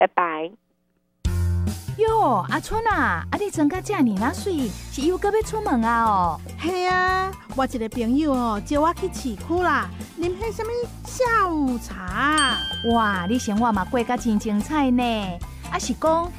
拜拜。 哟，阿春啊，你装甲遮尔那水，是又搁要出门啊？哦， 嘿啊，我一个朋友招我去市区啦，啉迄什么下午茶。 哇，你生活嘛过甲真精彩呢。啊是讲